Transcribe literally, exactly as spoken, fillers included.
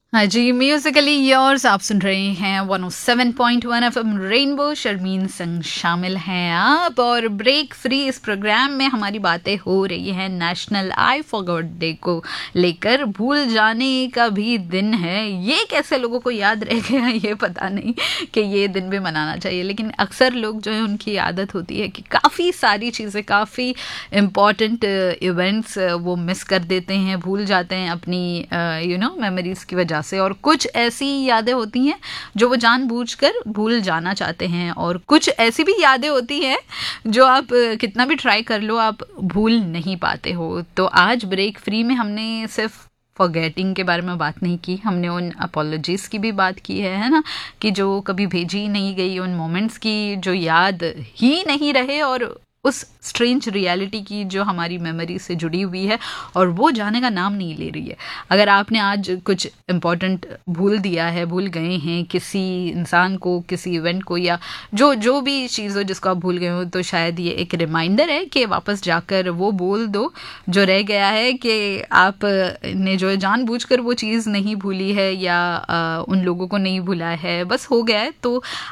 हाँ जी, Musically yours आप सुन रहे हैं one O seven point one FM rainbow. Sharmin संग शामिल हैं आप, और ब्रेक फ्री इस प्रोग्राम में हमारी बातें हो रही हैं नेशनल आई फॉरगॉट डे को लेकर। भूल जाने का भी दिन है, ये कैसे लोगों को याद रह गया ये पता नहीं कि ये दिन भी मनाना चाहिए, लेकिन अक्सर लोग जो है उनकी आदत होती है कि काफ़ी सारी चीज़ें, काफ़ी इम्पॉर्टेंट इवेंट्स वो मिस कर देते हैं, भूल जाते हैं अपनी यू नो मेमोरीज की वजह से। और कुछ ऐसी यादें होती हैं जो वो जानबूझकर भूल जाना चाहते हैं, और कुछ ऐसी भी यादें होती हैं जो आप कितना भी ट्राई कर लो आप भूल नहीं पाते हो। तो आज ब्रेक फ्री में हमने सिर्फ फॉरगेटिंग के बारे में बात नहीं की, हमने उन अपोलॉजीज की भी बात की है है ना, कि जो कभी भेजी नहीं गई, उन मोमेंट्स की जो याद ही नहीं रहे, और उस स्ट्रेंज रियलिटी की जो हमारी मेमोरी से जुड़ी हुई है और वो जाने का नाम नहीं ले रही है। अगर आपने आज कुछ इम्पोर्टेंट भूल दिया है, भूल गए हैं किसी इंसान को, किसी इवेंट को, या जो जो भी चीज़ हो जिसको आप भूल गए हो, तो शायद ये एक रिमाइंडर है कि वापस जाकर वो बोल दो जो रह गया है, कि आप ने जो है जानबूझकर वो चीज़ नहीं भूली है, या आ, उन लोगों को नहीं भूला है, बस हो गया है। तो